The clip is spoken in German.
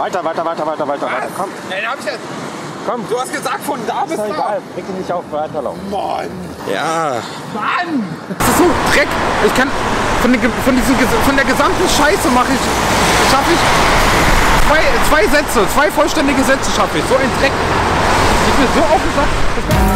Weiter. Komm. Nein, hab ich jetzt. Komm. Du hast gesagt, von da bis da. Egal, reg dich nicht auf, weiterlaufen. Mann. Ja. Mann. Das ist so Dreck. Ich kann von der gesamten Scheiße schaffe ich zwei vollständige Sätze schaffe ich. So ein Dreck. Ich bin so aufgesagt.